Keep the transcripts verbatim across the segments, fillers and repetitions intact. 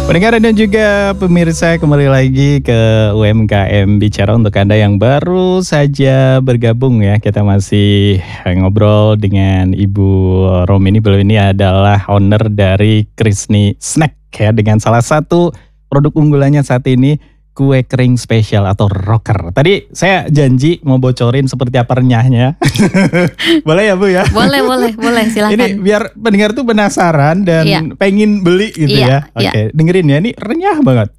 Pendengar dan juga pemirsa, kembali lagi ke U M K M Bicara. Untuk Anda yang baru saja bergabung ya, kita masih ngobrol dengan Ibu Romi. Ini beliau ini adalah owner dari Krisni Snack ya, dengan salah satu produk unggulannya saat ini kue kering spesial atau rocker. Tadi saya janji mau bocorin seperti apa renyahnya. Boleh ya Bu ya? Boleh, boleh, boleh, silakan. Ini biar pendengar tuh penasaran dan iya. pengen beli gitu iya, ya. Oke, iya. dengerin ya, ini renyah banget.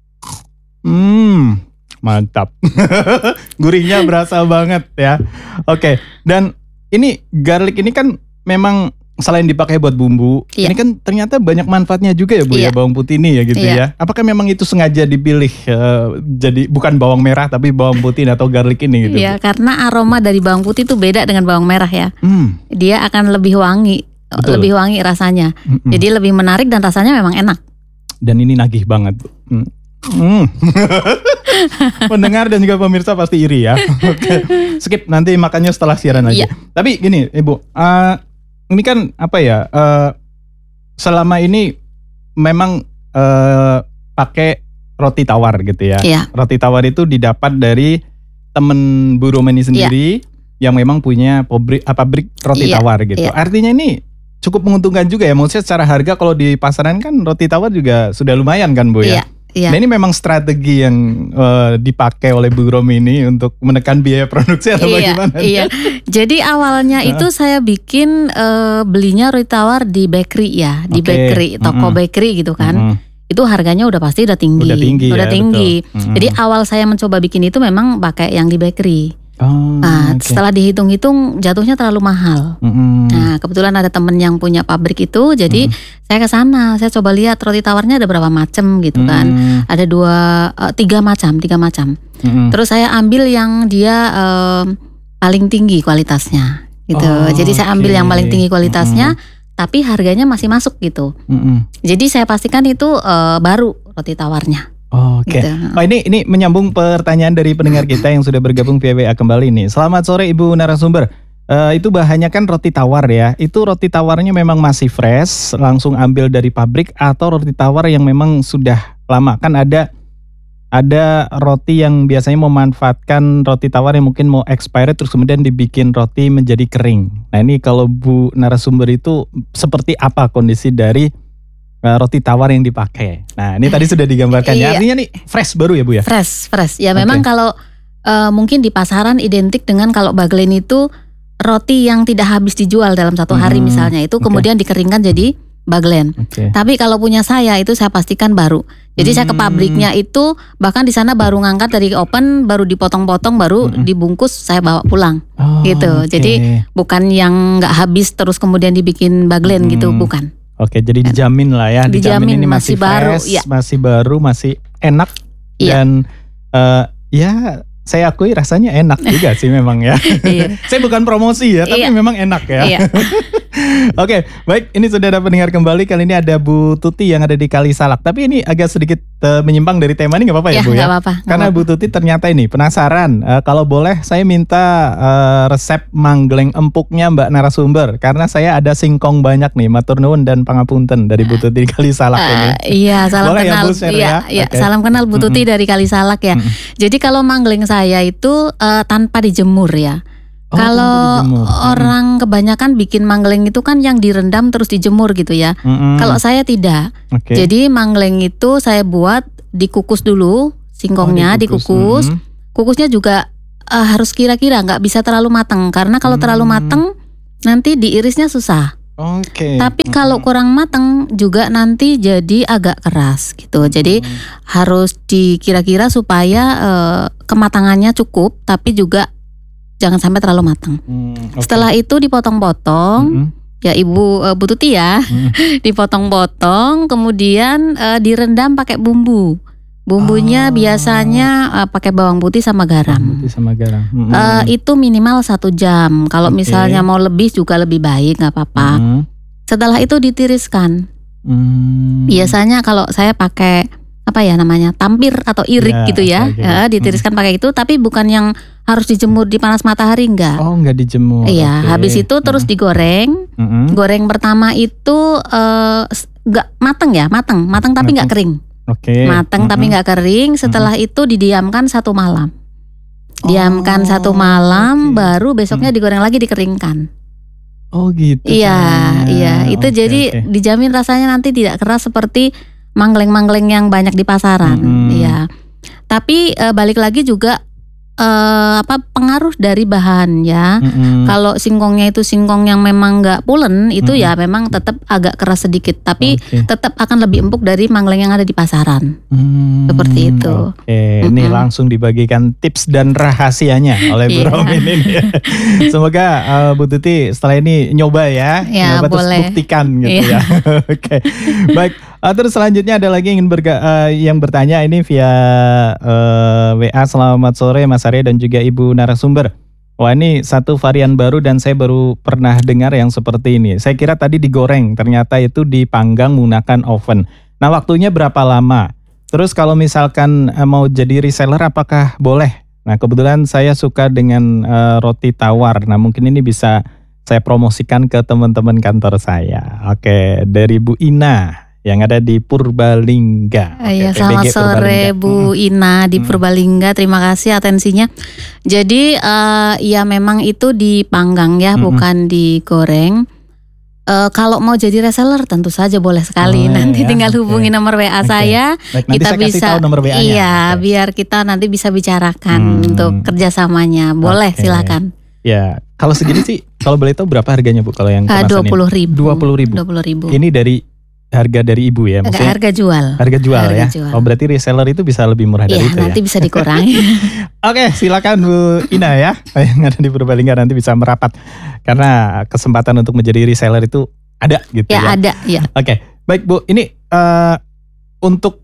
Hmm, mantap. Gurihnya berasa banget ya. Oke, dan ini garlic ini kan memang selain dipakai buat bumbu, iya. ini kan ternyata banyak manfaatnya juga ya Bu iya. ya, bawang putih ini ya gitu iya. ya. Apakah memang itu sengaja dipilih uh, jadi bukan bawang merah tapi bawang putih atau garlic ini gitu? Iya, Bu? Karena aroma dari bawang putih itu beda dengan bawang merah ya. Hmm. Dia akan lebih wangi, Betul. lebih wangi rasanya. Mm-mm. Jadi lebih menarik dan rasanya memang enak. Dan ini nagih banget Bu. Hmm. Hmm. Pendengar dan juga pemirsa pasti iri ya. Oke. Skip, nanti makannya setelah siaran aja. Iya. Tapi gini Ibu, uh, ini kan apa ya, uh, selama ini memang uh, pakai roti tawar gitu ya. Iya. Roti tawar itu didapat dari temen Bu Romeni sendiri iya. yang memang punya pabrik, pabrik roti iya. tawar gitu. Iya. Artinya ini cukup menguntungkan juga ya. Maksudnya secara harga kalau di pasaran kan roti tawar juga sudah lumayan kan Bu ya. Iya. Iya. Nah ini memang strategi yang uh, dipakai oleh Bu Romi ini untuk menekan biaya produksi atau iya, bagaimana? Iya. Jadi awalnya itu saya bikin uh, belinya roti tawar di bakery ya, di okay. bakery, toko mm-hmm. bakery gitu kan. Mm-hmm. Itu harganya udah pasti udah tinggi, udah tinggi, udah ya, tinggi. Mm-hmm. Jadi awal saya mencoba bikin itu memang pakai yang di bakery. Oh, nah, okay. setelah dihitung-hitung jatuhnya terlalu mahal. Mm-hmm. Nah, kebetulan ada temen yang punya pabrik itu, jadi mm-hmm. saya ke sana, saya coba lihat roti tawarnya ada berapa macam gitu kan. Mm-hmm. Ada dua, uh, tiga macam, tiga macam. Mm-hmm. Terus saya ambil yang dia uh, paling tinggi kualitasnya, gitu. Oh, jadi saya ambil okay. yang paling tinggi kualitasnya, mm-hmm. tapi harganya masih masuk gitu. Mm-hmm. Jadi saya pastikan itu uh, baru roti tawarnya. Oh, Oke, okay. gitu. Oh, ini ini menyambung pertanyaan dari pendengar kita yang sudah bergabung via W A kembali nih. Selamat sore Ibu narasumber. Uh, itu bahannya kan roti tawar ya. Itu roti tawarnya memang masih fresh, langsung ambil dari pabrik atau roti tawar yang memang sudah lama? Kan ada ada roti yang biasanya memanfaatkan roti tawar yang mungkin mau expired terus kemudian dibikin roti menjadi kering. Nah ini kalau Bu narasumber itu seperti apa kondisi dari roti tawar yang dipakai? Nah ini tadi sudah digambarkan ya. Artinya nih fresh baru ya Bu ya? Fresh, fresh. Ya memang okay. kalau uh, mungkin di pasaran identik dengan kalau baglen itu roti yang tidak habis dijual dalam satu hari hmm, misalnya. Itu kemudian okay. dikeringkan jadi baglen. Okay. Tapi kalau punya saya itu saya pastikan baru. Jadi hmm. saya ke pabriknya itu bahkan di sana baru ngangkat dari oven, baru dipotong-potong, baru hmm. dibungkus, saya bawa pulang. Oh, gitu. Okay. Jadi bukan yang nggak habis terus kemudian dibikin baglen hmm. gitu, bukan. Oke, jadi dijamin lah ya, dijamin, dijamin ini masih, masih baru, fresh, ya. masih baru, masih enak iya. dan uh, ya saya akui rasanya enak juga sih memang ya. Iya. Saya bukan promosi ya, tapi iya. memang enak ya. Iya. Oke, baik, ini sudah ada pendengar kembali. Kali ini ada Bu Tuti yang ada di Kalisalak. Tapi ini agak sedikit uh, menyimpang dari tema ini, nggak apa-apa ya, ya Bu ya? Gak apa-apa. Karena gak Bu apa-apa. Tuti ternyata ini penasaran. Uh, kalau boleh saya minta uh, resep manggleng empuknya Mbak narasumber. Karena saya ada singkong banyak nih, matur nuwun dan pangapunten dari Bu Tuti di Kalisalak uh, ini. Iya, salam boleh kenal. Ya, Bu, share iya, ya? iya, okay. salam kenal Bu Tuti mm-hmm. dari Kalisalak ya. Mm-hmm. Jadi kalau manggleng saya itu uh, tanpa dijemur ya. Oh, kalau orang hmm. kebanyakan bikin manggleng itu kan yang direndam terus dijemur gitu ya. Hmm. Kalau saya tidak. Okay. Jadi manggleng itu saya buat dikukus dulu, singkongnya oh, dikukus. dikukus. Hmm. Kukusnya juga uh, harus kira-kira, nggak bisa terlalu matang karena kalau hmm. terlalu matang nanti diirisnya susah. Oke. Okay. Tapi kalau kurang matang juga nanti jadi agak keras gitu. Jadi hmm. harus dikira-kira supaya uh, kematangannya cukup, tapi juga jangan sampai terlalu matang. Hmm, okay. Setelah itu dipotong-potong, mm-hmm. ya Ibu uh, Bu Tuti ya, mm. dipotong-potong, kemudian uh, direndam pakai bumbu. Bumbunya oh. biasanya uh, pakai bawang putih sama garam. Bawang putih sama garam. Mm-hmm. Uh, itu minimal satu jam. Kalau okay. misalnya mau lebih juga lebih baik, nggak apa-apa. Mm. Setelah itu ditiriskan. Mm. Biasanya kalau saya pakai apa ya namanya tampir atau irik ya, gitu ya, okay. ya ditiriskan hmm. pakai itu, tapi bukan yang harus dijemur di panas matahari, enggak. Oh, enggak dijemur. Iya, okay. Habis itu terus hmm. digoreng. Hmm. Goreng pertama itu uh, nggak mateng ya, mateng, mateng tapi nggak kering. Oke. Okay. Mateng mm-hmm. tapi nggak kering. Setelah mm-hmm. itu didiamkan satu malam. Diamkan oh, satu malam, okay. baru besoknya mm. digoreng lagi, dikeringkan. Oh gitu. Iya, caranya. iya. Itu okay, jadi okay. dijamin rasanya nanti tidak keras seperti manggleng-manggleng yang banyak di pasaran. Iya. Mm. Tapi e, balik lagi juga Uh, apa pengaruh dari bahan ya. Mm-hmm. Kalau singkongnya itu singkong yang memang nggak pulen itu mm-hmm. ya memang tetap agak keras sedikit, tapi okay. tetap akan lebih empuk dari manggleng yang ada di pasaran. Mm-hmm. Seperti itu. Oke, okay. mm-hmm. ini langsung dibagikan tips dan rahasianya oleh Bu Romin ini. Semoga uh, Bu Tuti setelah ini nyoba ya, ya nyoba boleh. Terus buktikan gitu ya. Oke, okay. Baik. Uh, terus selanjutnya ada lagi yang ingin berga- uh, yang bertanya ini via uh, W A. Selamat sore Mas Arya dan juga Ibu narasumber. Wah, ini satu varian baru dan saya baru pernah dengar yang seperti ini. Saya kira tadi digoreng, ternyata itu dipanggang menggunakan oven. Nah, waktunya berapa lama? Terus kalau misalkan uh, mau jadi reseller apakah boleh? Nah, kebetulan saya suka dengan uh, roti tawar. Nah, mungkin ini bisa saya promosikan ke teman-teman kantor saya. Oke, dari Bu Ina yang ada di Purbalingga. Iya, selamat sore Bu hmm. Ina di hmm. Purbalingga. Terima kasih atensinya. Jadi uh, ya memang itu dipanggang ya, hmm. bukan digoreng. Uh, kalau mau jadi reseller tentu saja boleh sekali. Oh, nanti ya, tinggal okay. hubungi nomor W A okay. saya. Baik, nanti kita saya bisa tahu nomor W A-nya. Iya, okay. biar kita nanti bisa bicarakan hmm. untuk kerjasamanya. Boleh, okay. silakan. Ya, kalau segini sih, kalau boleh tahu berapa harganya Bu? Kalau yang kemasan dua puluh ribu. Dua puluh ribu. Dua puluh ribu. Ini dari harga dari Ibu ya, maksudnya harga jual. Harga jual harga ya. Jual. Oh, berarti reseller itu bisa lebih murah ya, dari itu ya. nanti bisa dikurangi. Oke, silakan Bu Ina ya, yang ada di Purbalingga nanti bisa merapat karena kesempatan untuk menjadi reseller itu ada gitu ya. Ya, ada, ya. Oke, baik Bu, ini uh, untuk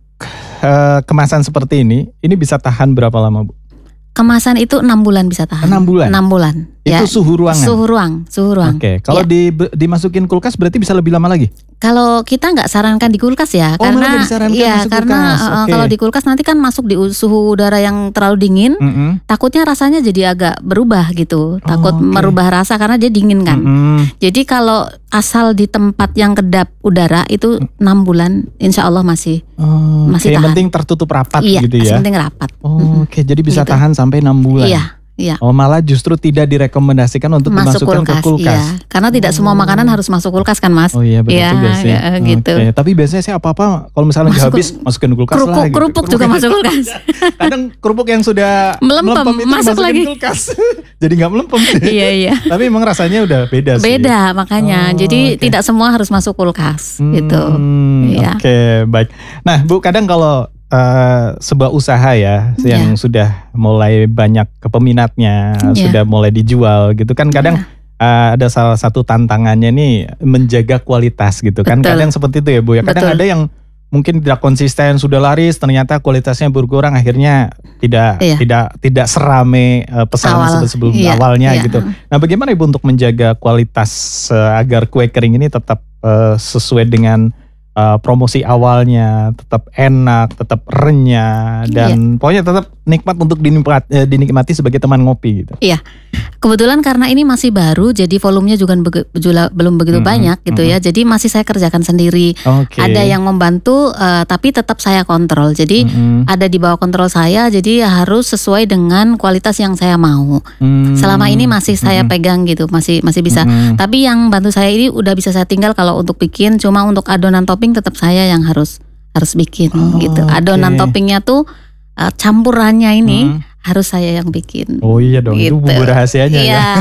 uh, kemasan seperti ini, ini bisa tahan berapa lama Bu? Kemasan itu enam bulan bisa tahan. enam bulan? enam bulan. Itu ya. suhu ruangan? Suhu ruang, suhu ruang. Oke, kalau ya. di, dimasukin kulkas berarti bisa lebih lama lagi? Kalau kita nggak sarankan di kulkas ya, oh, karena ya karena uh, okay. kalau di kulkas nanti kan masuk di suhu udara yang terlalu dingin, mm-hmm. takutnya rasanya jadi agak berubah gitu, takut oh, okay. merubah rasa karena dia dingin kan. Mm-hmm. Jadi kalau asal di tempat yang kedap udara itu enam bulan, insya Allah masih oh, masih okay. tahan. Yang penting tertutup rapat iya, gitu ya. Yang penting rapat. Oh, mm-hmm. Oke, okay. Jadi bisa gitu. Tahan sampai enam bulan. Iya. Iya. Oh, malah justru tidak direkomendasikan untuk masuk dimasukkan kulkas, ke kulkas. Iya. Karena tidak oh. semua makanan harus masuk kulkas kan Mas. Oh iya betul ya, juga sih. Ya, gitu. Okay. Tapi biasanya sih apa-apa kalau misalnya masuk, habis masukin kulkas kerupuk, lah. Gitu. Kerupuk juga masuk kulkas. Kadang kerupuk yang sudah melempem, melempem itu masuk lagi kulkas. Jadi nggak melempem. Iya iya. Tapi emang rasanya udah beda sih. Beda makanya. Oh, Jadi okay. tidak semua harus masuk kulkas hmm, gitu. Ya. Oke okay, baik. Nah Bu, kadang kalau Uh, sebuah usaha ya yang yeah. sudah mulai banyak kepeminatnya, yeah. sudah mulai dijual gitu kan kadang yeah. uh, ada salah satu tantangannya nih menjaga kualitas gitu kan. Betul. Kadang seperti itu ya Bu ya. Kadang Betul. Ada yang mungkin tidak konsisten, sudah laris ternyata kualitasnya berkurang, akhirnya tidak yeah. tidak tidak serame uh, pesanan Awal. sebelum yeah. awalnya yeah. gitu. Nah, bagaimana Ibu untuk menjaga kualitas uh, agar kue kering ini tetap uh, sesuai dengan Uh, promosi awalnya, tetap enak, tetap renyah, dan iya. pokoknya tetap nikmat untuk dinikmati, eh, dinikmati sebagai teman ngopi gitu. Iya, kebetulan karena ini masih baru, jadi volumenya juga bege, jula, belum begitu mm-hmm. banyak gitu mm-hmm. ya. Jadi masih saya kerjakan sendiri. Okay. Ada yang membantu, uh, tapi tetap saya kontrol. Jadi mm-hmm. ada di bawah kontrol saya, jadi harus sesuai dengan kualitas yang saya mau. Mm-hmm. Selama ini masih saya mm-hmm. pegang gitu, masih masih bisa. Mm-hmm. Tapi yang bantu saya ini udah bisa saya tinggal kalau untuk bikin, cuma untuk adonan topping tetap saya yang harus harus bikin oh, gitu. Adonan okay. toppingnya tuh uh, campurannya ini hmm. harus saya yang bikin. Oh iya dong, gitu. Itu bumbu rahasianya iya. ya.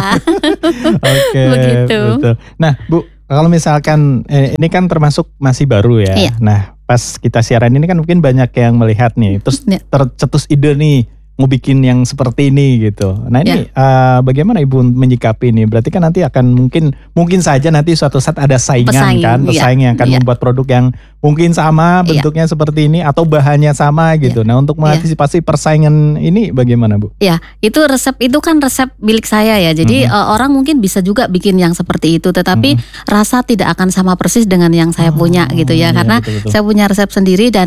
Oke. Okay, begitu. Betul. Nah Bu, kalau misalkan eh, ini kan termasuk masih baru ya. Iya. Nah pas kita siaran ini kan mungkin banyak yang melihat nih, terus ya. tercetus ide nih mau bikin yang seperti ini gitu. Nah ini ya. uh, bagaimana Ibu menyikapi ini? Berarti kan nanti akan mungkin mungkin saja nanti suatu saat ada saingan pesaing, kan, pesaing ya. yang akan ya. membuat produk yang mungkin sama bentuknya ya. seperti ini atau bahannya sama gitu. Ya. Nah untuk mengantisipasi ya. persaingan ini bagaimana Bu? Ya itu resep itu kan resep milik saya ya. Jadi mm-hmm. uh, orang mungkin bisa juga bikin yang seperti itu, tetapi mm-hmm. rasa tidak akan sama persis dengan yang saya oh, punya gitu ya. Karena iya, betul, betul. saya punya resep sendiri dan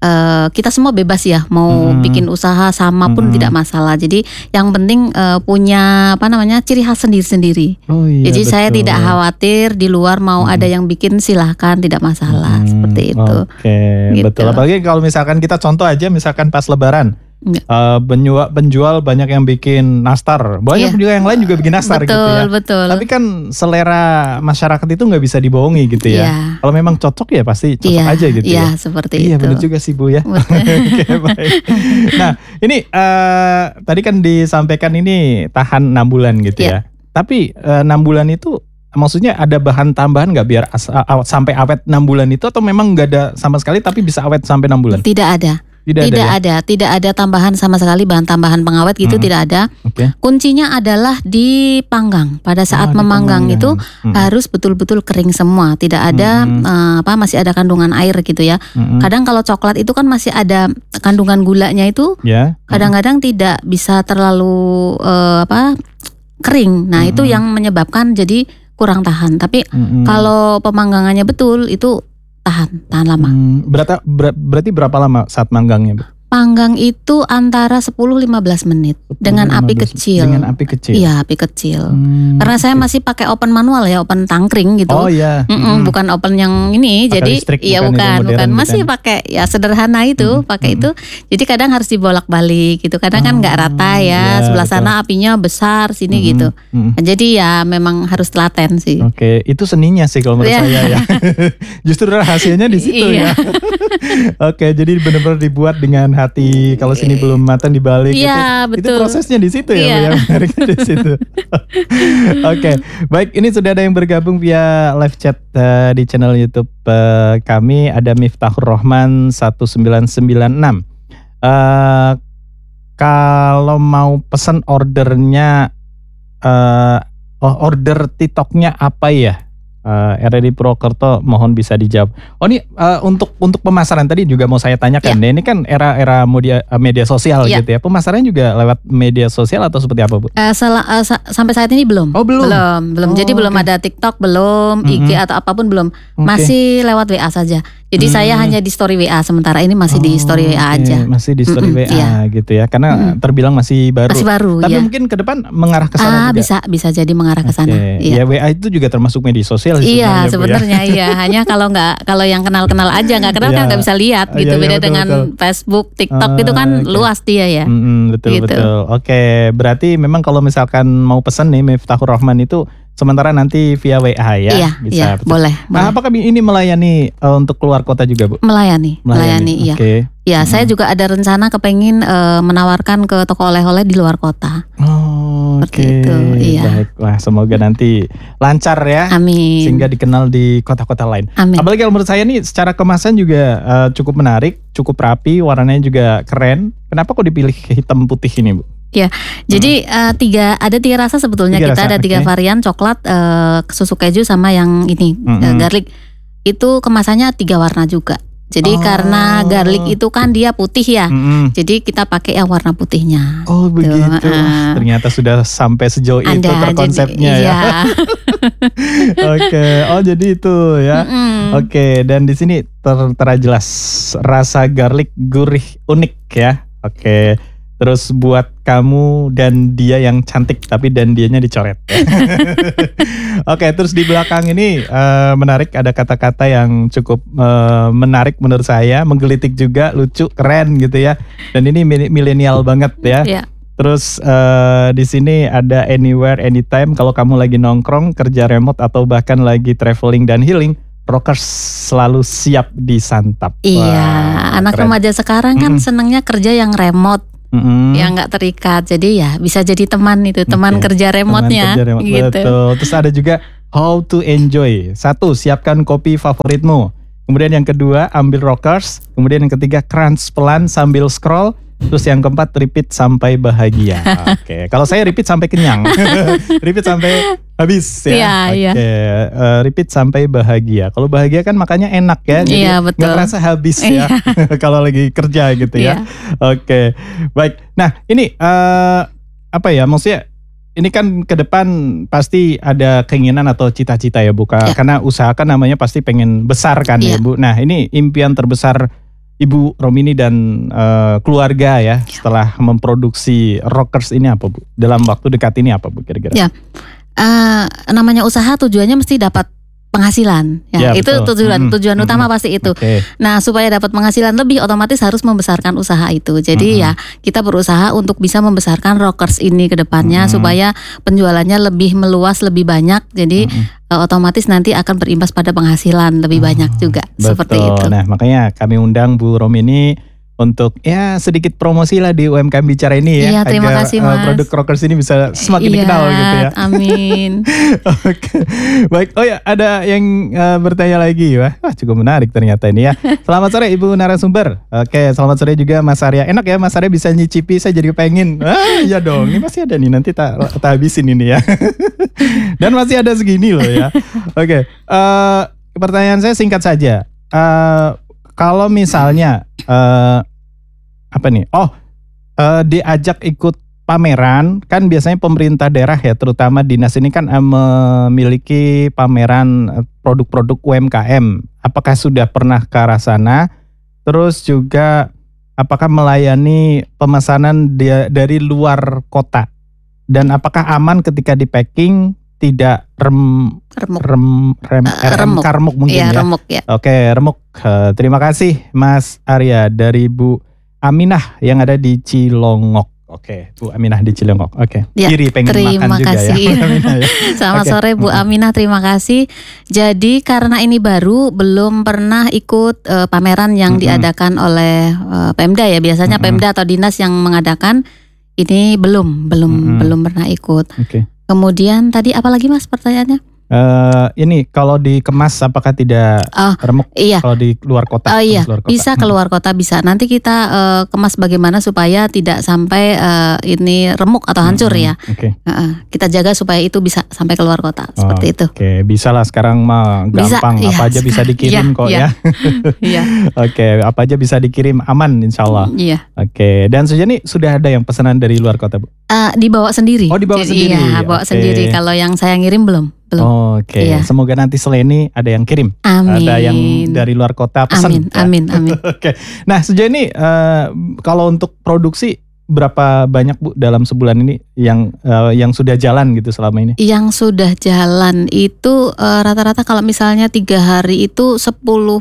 uh, kita semua bebas ya mau hmm. bikin usaha sama pun hmm. tidak masalah. Jadi yang penting uh, punya apa namanya ciri khas sendiri-sendiri. Oh, iya, jadi betul. Saya tidak khawatir di luar mau hmm. ada yang bikin silahkan tidak masalah hmm. seperti itu. Oke, okay. Gitu. Betul. Apalagi kalau misalkan kita contoh aja misalkan pas Lebaran. Uh, penjual, penjual banyak yang bikin nastar, banyak yeah. juga yang lain juga bikin nastar betul, gitu ya. Betul. Tapi kan selera masyarakat itu nggak bisa dibohongi gitu ya. Yeah. Kalau memang cocok ya pasti cocok yeah. aja gitu yeah, ya. Iya seperti iya, itu. Iya benar juga sih Bu ya. Oke, baik. Nah ini uh, tadi kan disampaikan ini tahan enam bulan gitu yeah. ya. Tapi uh, enam bulan itu maksudnya ada bahan tambahan nggak biar as- awet, sampai awet enam bulan itu atau memang nggak ada sama sekali tapi bisa awet sampai enam bulan? Tidak ada. Tidak, tidak ada, ya? ada, tidak ada tambahan sama sekali bahan tambahan pengawet gitu hmm. tidak ada. Okay. Kuncinya adalah dipanggang. Pada saat oh, memanggang itu hmm. harus betul-betul kering semua, tidak ada hmm. uh, apa masih ada kandungan air gitu ya. Hmm. Kadang kalau coklat itu kan masih ada kandungan gulanya itu, yeah. kadang-kadang hmm. tidak bisa terlalu uh, apa kering. Nah hmm. itu yang menyebabkan jadi kurang tahan. Tapi hmm. kalau pemanggangannya betul itu tahan, tahan lama. Hmm, berarti, ber, berarti berapa lama saat manggangnya, Bu? Panggang itu antara sepuluh sampai lima belas menit dengan api kecil. Dengan api kecil. Iya, api kecil. Hmm, Karena okay. saya masih pakai oven manual ya, oven tangkring gitu. Oh iya. Hmm. Bukan oven yang ini. Pakai jadi listrik, iya bukan, bukan. bukan. Masih pakai ya sederhana itu, hmm. pakai hmm. itu. Jadi kadang harus dibolak-balik gitu. Kadang oh, kan nggak rata ya. ya Sebelah betul. Sana apinya besar, sini hmm. gitu. Hmm. Jadi ya memang harus telaten sih. Oke, okay. Itu seninya sih kalau menurut saya ya. Justru rahasianya di situ ya. Oke, jadi benar-benar dibuat dengan hati, kalau sini belum matang dibalik ya, itu, itu prosesnya di situ ya, ya. Yang menariknya di situ. Oke, okay. Baik, ini sudah ada yang bergabung via live chat uh, di channel YouTube uh, kami, ada Miftahur Rahman satu sembilan sembilan enam. Uh, kalau mau pesan ordernya, uh, order TikToknya apa ya? Uh, R D Purwokerto mohon bisa dijawab. Oh ini uh, untuk untuk pemasaran tadi juga mau saya tanyakan. Ya. Ini kan era-era media media sosial ya. Gitu ya. Pemasarannya juga lewat media sosial atau seperti apa, Bu? Uh, sel- uh, sa- sampai saat ini belum. Oh belum. Belum, belum. Oh, Jadi okay. belum ada TikTok, belum I G mm-hmm. atau apapun belum. Okay. Masih lewat W A saja. Jadi hmm. saya hanya di story W A sementara ini masih oh, di story W A okay. aja. Masih di story mm-hmm, W A iya. Gitu ya. Karena mm-hmm. terbilang masih baru. Masih baru. Tapi ya. mungkin ke depan mengarah ke sana ah, juga. Bisa bisa jadi mengarah ke sana. Okay. Iya. Ya W A itu juga termasuk media sosial sih iya, sebenarnya. Sebenarnya ya. Iya. Hanya kalau nggak kalau yang kenal-kenal aja, nggak kenal ya. Kan nggak bisa lihat gitu. Ya, ya, Beda betul, dengan betul. Facebook, TikTok uh, itu kan okay. luas dia ya. Mm-hmm, betul gitu. betul. Oke, okay. Berarti memang kalau misalkan mau pesan nih Miftahur Rahman itu sementara nanti via W A ya, iya, bisa. Iya, boleh. Nah, boleh. Apakah ini melayani uh, untuk keluar kota juga, Bu? Melayani, melayani, melayani iya. Okay. Ya, hmm. saya juga ada rencana kepengen uh, menawarkan ke toko oleh-oleh di luar kota. Oh, oke. Okay. Itu, iya. Baik, wah semoga nanti lancar ya. Amin. Sehingga dikenal di kota-kota lain. Amin. Apalagi kalau menurut saya nih, secara kemasan juga uh, cukup menarik, cukup rapi, warnanya juga keren. Kenapa kok dipilih hitam putih ini, Bu? Ya, hmm. jadi uh, tiga ada tiga rasa sebetulnya tiga kita rasa, ada tiga okay. varian coklat, uh, susu keju sama yang ini hmm. uh, garlic. Itu kemasannya tiga warna juga. Jadi oh. karena garlic itu kan dia putih ya, hmm. jadi kita pakai yang warna putihnya. Oh begitu. Uh, Ternyata sudah sampai sejauh anda, itu terkonsepnya jadi, ya. Iya. Oke, okay. Oh jadi itu ya. Mm-mm. Oke, okay. Dan di sini tertera jelas rasa garlic gurih unik ya. Oke. Okay. Terus buat kamu dan dia yang cantik, tapi dan dianya dicoret. Oke, terus di belakang ini uh, menarik, ada kata-kata yang cukup uh, menarik menurut saya, menggelitik juga, lucu, keren gitu ya. Dan ini milenial banget ya. Yeah. Terus uh, di sini ada anywhere, anytime. Kalau kamu lagi nongkrong, kerja remote atau bahkan lagi traveling dan healing, Rockers selalu siap disantap. Iya, wah, anak keren. Remaja sekarang kan mm-hmm. senangnya kerja yang remote. Mm-hmm. Yang nggak terikat, jadi ya bisa jadi teman itu, teman okay. kerja remote-nya. Teman kerja remote, gitu. Betul. Terus ada juga how to enjoy. Satu, siapkan kopi favoritmu. Kemudian yang kedua, ambil Rockers. Kemudian yang ketiga, crunch pelan sambil scroll. Terus yang keempat, repeat sampai bahagia. Oke, okay. Kalau saya repeat sampai kenyang, repeat sampai habis ya. Iya, Oke, iya. uh, repeat sampai bahagia. Kalau bahagia kan makanya enak ya, jadi iya, betul. Gak terasa habis ya kalau lagi kerja gitu ya. Oke, okay. Baik. Nah ini uh, apa ya? Maksudnya ini kan ke depan pasti ada keinginan atau cita-cita ya Bu, ya. Karena usaha kan namanya pasti pengen besar kan ya, ya Bu. Nah ini impian terbesar Ibu Romini dan uh, keluarga ya, ya setelah memproduksi Rockers ini apa Bu? Dalam waktu dekat ini apa Bu kira-kira? Ya, uh, namanya usaha tujuannya mesti dapat penghasilan, ya, ya itu betul. tujuan hmm. tujuan hmm. utama pasti itu. Okay. Nah supaya dapat penghasilan lebih, otomatis harus membesarkan usaha itu. Jadi hmm. ya kita berusaha untuk bisa membesarkan Rockers ini ke depannya hmm. supaya penjualannya lebih meluas, lebih banyak. Jadi hmm. otomatis nanti akan berimbas pada penghasilan lebih hmm. banyak juga. Betul. Seperti itu. Nah makanya kami undang Bu Romini untuk ya sedikit promosi lah di U M K M Bicara ini ya. Iya, terima agar kasih, uh, produk Rockers ini bisa semakin iya, dikenal gitu ya. Amin. Oke. Baik, oh ya ada yang uh, bertanya lagi. Wah, wah cukup menarik ternyata ini ya. Selamat sore Ibu narasumber. Oke, selamat sore juga Mas Arya. Enak ya Mas Arya bisa nyicipi, saya jadi pengen. Ah, iya dong. Ini masih ada nih, nanti tak ta habisin ini ya. Dan masih ada segini loh ya. Oke, uh, pertanyaan saya singkat saja. Uh, kalau misalnya uh, apa nih? Oh, uh, diajak ikut pameran, kan biasanya pemerintah daerah ya, terutama dinas ini kan uh, memiliki pameran produk-produk U M K M. Apakah sudah pernah ke arah sana? Terus juga apakah melayani pemesanan dia dari luar kota? Dan apakah aman ketika di packing tidak rem remuk rem rem uh, R M remuk mungkin ya? ya? Remuk, ya. Oke, remuk. Uh, terima kasih Mas Arya dari Bu Aminah yang ada di Cilongok. Oke, Bu Aminah di Cilongok. Oke. Ya, Kiri pengen terima makan kasih. juga ya. Aminah, ya. Selamat okay. sore Bu Aminah, terima kasih. Jadi karena ini baru, belum pernah ikut uh, pameran yang mm-hmm. diadakan oleh uh, Pemda ya. Biasanya mm-hmm. Pemda atau dinas yang mengadakan, ini belum, belum, mm-hmm. belum pernah ikut. Oke. Kemudian tadi apa lagi Mas pertanyaannya? Uh, ini kalau dikemas apakah tidak oh, remuk? Iya. Kalau di luar kota? Oh iya, luar kota. bisa keluar kota bisa. Nanti kita uh, kemas bagaimana supaya tidak sampai uh, ini remuk atau hancur hmm, ya. Oke. Okay. Uh, kita jaga supaya itu bisa sampai keluar kota seperti oh, itu. Oke, okay. Bisa lah sekarang mah gampang. Bisa, apa iya, aja sekarang, bisa dikirim iya, kok iya. ya. Iya. Oke, okay. Apa aja bisa dikirim aman insya Allah. Iya. Oke. Okay. Dan sejauh ini sudah ada yang pesanan dari luar kota Bu? Uh, dibawa sendiri. Oh dibawa Jadi, sendiri. Iya, bawa okay. sendiri. Kalau yang saya ngirim belum. Oh, Oke, okay. iya. Semoga nanti Seleni ada yang kirim, amin. Ada yang dari luar kota pesan. Amin, ya? amin, amin. Oke, okay. Nah sejauh ini uh, kalau untuk produksi berapa banyak Bu dalam sebulan ini yang uh, yang sudah jalan gitu selama ini? Yang sudah jalan itu uh, rata-rata kalau misalnya tiga hari itu sepuluh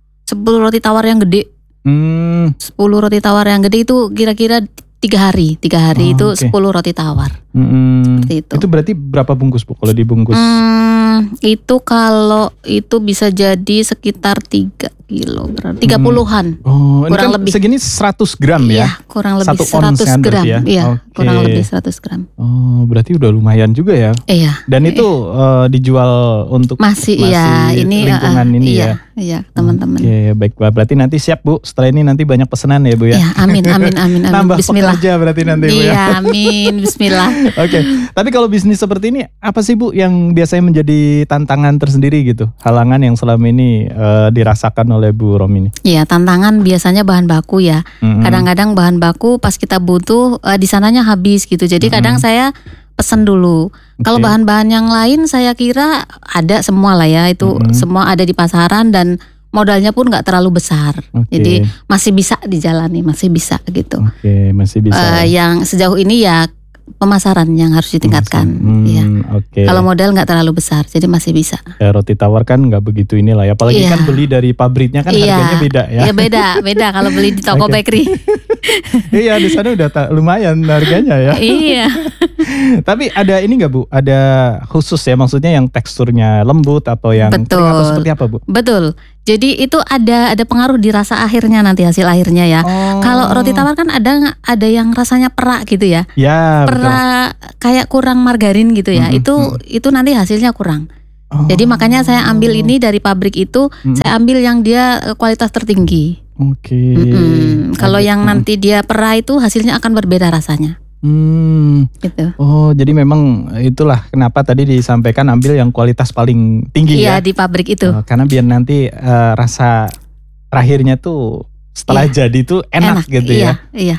roti tawar yang gede. Hmm. sepuluh roti tawar yang gede itu kira-kira tiga hari, tiga hari oh, itu okay. sepuluh roti tawar. Hmm, Seperti itu. Itu berarti berapa bungkus Bu kalau dibungkus? Hmm, itu kalau itu bisa jadi sekitar tiga kilo, berarti tiga puluhan. Oh, kurang ini kan lebih segini seratus gram ya? Iya, kurang lebih Satu seratus gram. Ya? Iya, okay. kurang lebih seratus gram. Oh, berarti udah lumayan juga ya? Iya. Dan iya. itu uh, dijual untuk masih, masih iya, ini lingkungan uh, ini iya, ya? Iya, teman-teman. Oke, okay, baik. Berarti nanti siap Bu, setelah ini nanti banyak pesanan ya Bu ya? Iya, amin, amin, amin, amin. Nambah Bismillah. pekerja berarti nanti Bu ya? Iya, amin, bismillah. Oke, okay. Tapi kalau bisnis seperti ini, apa sih Bu yang biasanya menjadi tantangan tersendiri gitu? Halangan yang selama ini uh, dirasakan oleh Bu Romini? Iya, tantangan biasanya bahan baku ya. Mm-hmm. Kadang-kadang bahan baku pas kita butuh uh, di sananya habis gitu. Jadi mm-hmm. kadang saya pesen dulu. Okay. Kalau bahan-bahan yang lain saya kira ada semua lah ya. Itu mm-hmm. semua ada di pasaran dan modalnya pun nggak terlalu besar. Okay. Jadi masih bisa dijalani, masih bisa gitu. Oke, okay, masih bisa. Uh, yang sejauh ini ya pemasaran yang harus ditingkatkan. Hmm, ya. Okay. Kalau modal nggak terlalu besar, jadi masih bisa. Ya, roti tawar kan nggak begitu inilah ya. Apalagi iya. kan beli dari pabriknya kan iya. harganya beda ya. Iya beda, beda kalau beli di toko okay. bakery. Iya di sana udah ta- lumayan harganya ya. Iya. Tapi ada ini nggak Bu? Ada khusus ya, maksudnya yang teksturnya lembut atau yang betul. kering atau seperti apa Bu? Betul. Jadi itu ada ada pengaruh di rasa akhirnya nanti hasil akhirnya ya. Oh. Kalau roti tawar kan ada ada yang rasanya perak gitu ya. Ya. Perak betul. Kayak kurang margarin gitu ya. Mm-hmm. Itu itu nanti hasilnya kurang. Oh. Jadi makanya saya ambil ini dari pabrik itu, mm-hmm. saya ambil yang dia kualitas tertinggi. Oke. Okay. Mm-hmm. Kalau yang mm-hmm. nanti dia perak itu hasilnya akan berbeda rasanya. Hmm. Gitu. Oh, jadi memang itulah kenapa tadi disampaikan ambil yang kualitas paling tinggi iya, ya. Iya, di pabrik itu. Oh, karena biar nanti uh, rasa terakhirnya tuh setelah iya. jadi tuh enak, enak gitu iya, ya. Iya.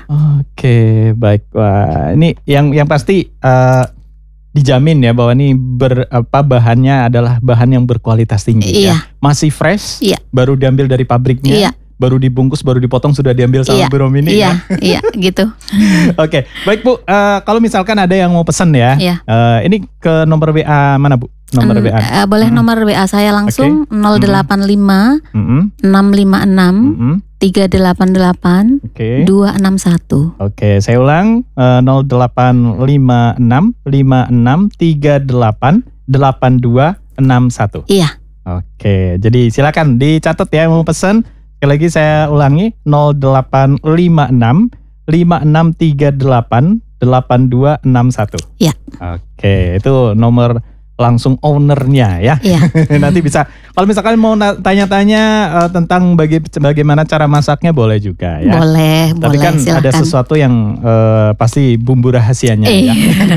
Oke, baik. Wah, ini yang yang pasti uh, dijamin ya bahwa ini ber, apa bahannya adalah bahan yang berkualitas tinggi iya. ya. Masih fresh, iya. baru diambil dari pabriknya. Iya. baru dibungkus, baru dipotong sudah diambil sama iya, Bu Romi ini. Iya, ya? iya gitu. Oke, baik Bu. Uh, kalau misalkan ada yang mau pesan ya, iya. uh, ini ke nomor W A mana Bu? Nomor um, W A? Uh, boleh hmm. nomor W A saya langsung okay. nol delapan lima enam lima enam tiga delapan delapan dua enam satu. Oke, saya ulang uh, nol delapan lima enam lima enam tiga delapan delapan dua enam satu. Iya. Oke, jadi silakan dicatat ya mau pesan. Sekali lagi saya ulangi nol delapan lima enam lima enam tiga delapan delapan dua enam satu. Iya. Oke, itu nomor langsung ownernya ya. Iya. Nanti bisa kalau misalkan mau tanya-tanya uh, tentang baga- bagaimana cara masaknya boleh juga ya. Boleh, Tapi boleh. kan silakan. Ada sesuatu yang uh, pasti bumbu rahasianya eh. ya.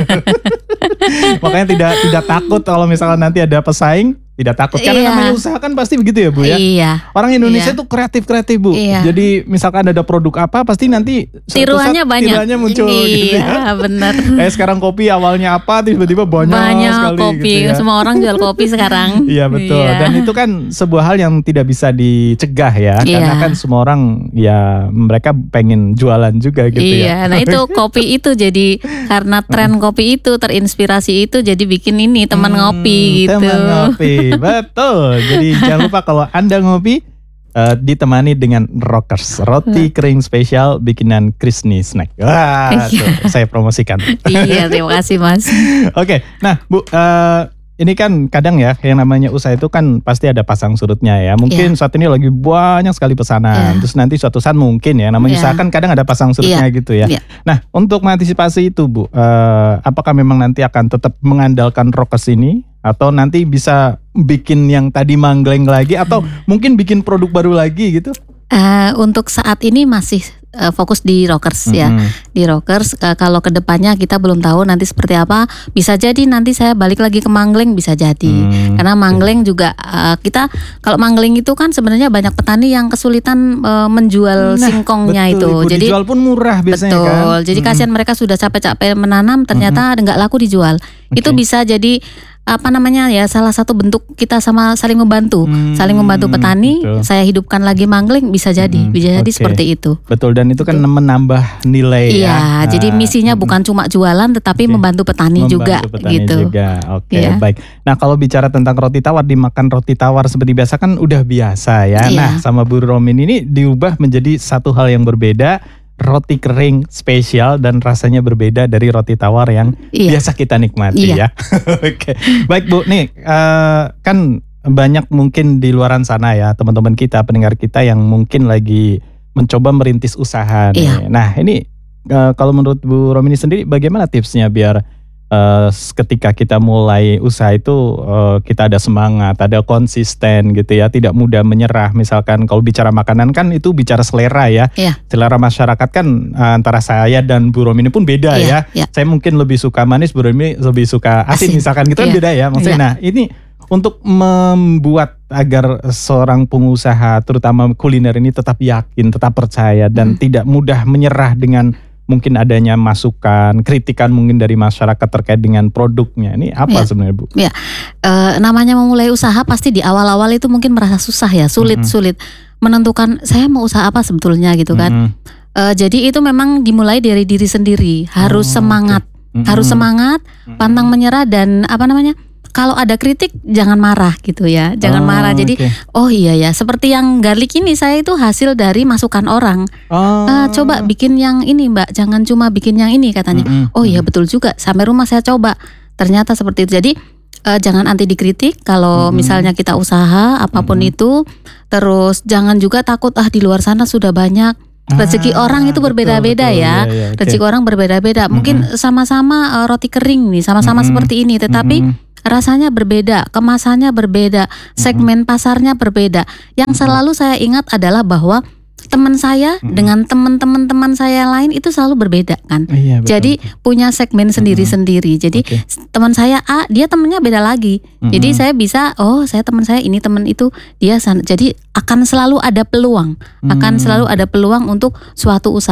Makanya tidak tidak takut kalau misalkan nanti ada pesaing, tidak takut karena iya. namanya usaha kan pasti begitu ya Bu ya. Iya. Orang Indonesia iya. tuh kreatif-kreatif Bu. Iya. Jadi misalkan ada produk apa pasti nanti tiruannya banyak. Tiruannya muncul iya, gitu ya. benar. Kayak sekarang kopi awalnya apa tiba-tiba banyak, banyak sekali kopi. gitu ya. Semua orang jual kopi sekarang. Iya betul. Iya. Dan itu kan sebuah hal yang tidak bisa dicegah ya. Iya. Karena kan semua orang ya mereka pengen jualan juga gitu iya. ya. Iya. Nah itu kopi itu jadi karena tren kopi itu terinspirasi itu jadi bikin ini teman hmm, ngopi gitu. Teman ngopi, betul. Jadi jangan lupa kalau Anda ngopi uh, ditemani dengan Rockers, roti kering spesial bikinan Krisni Snack. Wah, tuh, saya promosikan. Iya, terima kasih Mas. Oke, nah Bu, uh, ini kan kadang ya yang namanya usaha itu kan pasti ada pasang surutnya ya. Mungkin yeah. saat ini lagi banyak sekali pesanan. Yeah. Terus nanti suatu saat mungkin ya namanya yeah. usaha kan kadang ada pasang surutnya yeah. gitu ya. Yeah. Nah untuk mengantisipasi itu Bu, uh, apakah memang nanti akan tetap mengandalkan Rockers ini? Atau nanti bisa bikin yang tadi manggleng lagi? Atau hmm. mungkin bikin produk baru lagi gitu? Uh, untuk saat ini masih uh, fokus di Rockers mm-hmm. ya, di Rockers. Uh, kalau kedepannya kita belum tahu nanti seperti apa. Bisa jadi nanti saya balik lagi ke manggleng bisa jadi. Mm-hmm. Karena manggleng juga uh, kita kalau manggleng itu kan sebenarnya banyak petani yang kesulitan uh, menjual nah, singkongnya betul, itu. Jadi dijual pun murah biasanya betul, kan. Jadi mm-hmm. kasihan mereka sudah capek-capek menanam ternyata mm-hmm. nggak laku dijual. Okay. Itu bisa jadi apa namanya ya salah satu bentuk kita sama saling membantu, hmm, saling membantu petani. Betul. Saya hidupkan lagi manggleng bisa jadi, hmm, bisa jadi okay. seperti itu. Betul dan itu kan betul. menambah nilai. Iya, ya. Nah, jadi misinya hmm. bukan cuma jualan, tetapi okay. membantu petani membantu juga, petani gitu. Juga. Oke, okay, ya. baik. Nah kalau bicara tentang roti tawar, dimakan roti tawar seperti biasa kan udah biasa ya. Iya. Nah sama Bu Romi ini diubah menjadi satu hal yang berbeda. Roti kering spesial dan rasanya berbeda dari roti tawar yang iya. biasa kita nikmati iya. ya. Oke, baik Bu, nih uh, kan banyak mungkin di luaran sana ya teman-teman kita, pendengar kita yang mungkin lagi mencoba merintis usaha nih. Iya. Nah ini uh, kalau menurut Bu Romi sendiri bagaimana tipsnya biar Uh, ketika kita mulai usaha itu uh, kita ada semangat, ada konsisten gitu ya, tidak mudah menyerah. Misalkan kalau bicara makanan kan itu bicara selera ya, yeah. selera masyarakat kan uh, antara saya dan Bu Romi ini pun beda yeah, ya. Yeah. Saya mungkin lebih suka manis, Bu Romi lebih suka asin, asin. misalkan gitu yeah. kan beda ya. Maksudnya, yeah. nah ini untuk membuat agar seorang pengusaha terutama kuliner ini tetap yakin, tetap percaya dan hmm. tidak mudah menyerah dengan mungkin adanya masukan, kritikan mungkin dari masyarakat terkait dengan produknya. Ini apa ya, sebenarnya Bu? Ya, e, namanya memulai usaha pasti di awal-awal itu mungkin merasa susah ya, sulit-sulit mm-hmm. menentukan saya mau usaha apa sebetulnya gitu kan. Mm-hmm. E, jadi itu memang dimulai dari diri sendiri, harus oh, semangat, okay. mm-hmm. harus semangat, mm-hmm. pantang menyerah dan apa namanya? Kalau ada kritik jangan marah gitu ya, jangan oh, marah. Jadi okay. oh iya ya, seperti yang garlic ini saya itu hasil dari masukan orang. Oh. Uh, coba bikin yang ini Mbak, jangan cuma bikin yang ini katanya. Mm-hmm. Oh iya betul juga. Sampai rumah saya coba, ternyata seperti itu. Jadi uh, jangan anti dikritik kalau mm-hmm. misalnya kita usaha apapun mm-hmm. itu. Terus jangan juga takut ah di luar sana sudah banyak. Rezeki ah, orang itu berbeda-beda betul, betul, ya, ya, ya okay. rezeki orang berbeda-beda. Mungkin mm-hmm. sama-sama uh, roti kering nih, sama-sama mm-hmm. seperti ini, tetapi mm-hmm. rasanya berbeda, kemasannya berbeda, segmen mm-hmm. pasarnya berbeda. Yang mm-hmm. selalu saya ingat adalah bahwa teman saya mm-hmm. dengan teman-teman teman saya lain itu selalu berbeda kan. Iya, betul. Jadi punya segmen sendiri-sendiri. Jadi okay. teman saya A, dia temennya beda lagi. Mm-hmm. Jadi saya bisa, oh saya teman saya ini teman itu dia sana. Jadi akan selalu ada peluang, mm-hmm. akan selalu ada peluang untuk suatu usaha.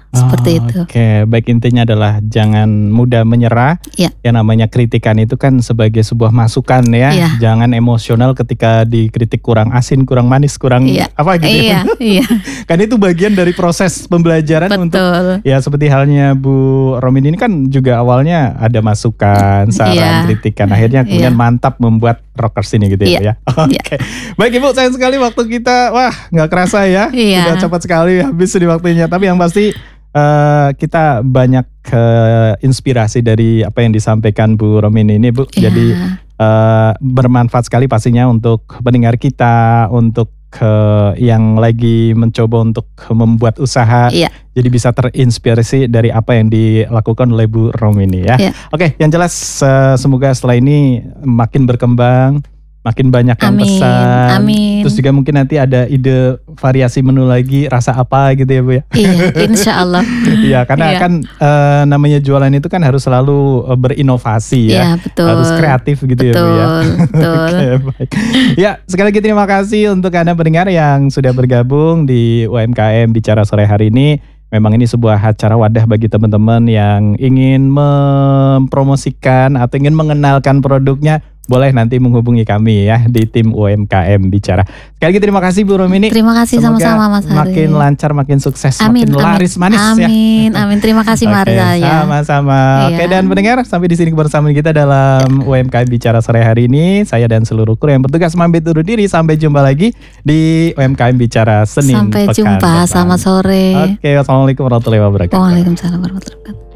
seperti oh, itu. Oke, okay. Baik, intinya adalah jangan mudah menyerah. Ya. Yang namanya kritikan itu kan sebagai sebuah masukan ya. Ya. Jangan emosional ketika dikritik kurang asin, kurang manis, kurang ya. apa gitu. Iya, iya. Kan itu bagian dari proses pembelajaran. Betul. Untuk ya seperti halnya Bu Romin ini kan juga awalnya ada masukan, saran, ya. kritikan. Akhirnya kemudian ya. mantap membuat Rockers ini gitu ya. ya. Oke. Okay. Ya. Baik Ibu, sayang sekali waktu kita wah nggak kerasa ya. Ya. Sudah cepat sekali habis di waktunya. Tapi yang pasti Uh, kita banyak uh, inspirasi dari apa yang disampaikan Bu Romin ini Bu. Yeah. Jadi uh, bermanfaat sekali pastinya untuk pendengar kita, untuk uh, yang lagi mencoba untuk membuat usaha. Yeah. Jadi bisa terinspirasi dari apa yang dilakukan oleh Bu Romin ini ya. Yeah. Oke, yang jelas uh, semoga setelah ini makin berkembang, makin banyak yang amin, pesan. Amin. Terus juga mungkin nanti ada ide variasi menu lagi, rasa apa gitu ya Bu ya. Iya, insya Allah. Iya, karena iya. kan uh, namanya jualan itu kan harus selalu uh, berinovasi ya. Iya, betul. Harus kreatif gitu betul, ya Bu ya. Betul. Oke, baik. Ya, sekali lagi terima kasih untuk Anda pendengar yang sudah bergabung di U M K M Bicara sore hari ini. Memang ini sebuah acara wadah bagi teman-teman yang ingin mempromosikan atau ingin mengenalkan produknya. Boleh nanti menghubungi kami ya di tim U M K M Bicara. Sekali lagi terima kasih Bu Romini. Terima kasih sama-sama Mas Hari. Makin lancar, makin sukses, amin, makin amin. laris manis amin, ya. Amin, amin. Terima kasih Mas Hari. Oke, sama-sama. Iya. Oke, dan pendengar sampai di sini bersama kita dalam U M K M Bicara sore hari ini. Saya dan seluruh kru yang bertugas pamit undur diri. Sampai jumpa lagi di U M K M Bicara Senin Sampai pekan jumpa, depan. selamat sore. Oke, wassalamualaikum warahmatullahi wabarakatuh. Waalaikumsalam warahmatullahi wabarakatuh.